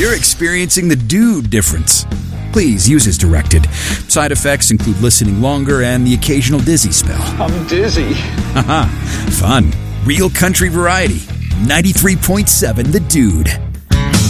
you're experiencing the dude difference. Please use as directed. Side effects include listening longer and the occasional dizzy spell. I'm dizzy. Haha, fun. Real country variety. 93.7 The Dude.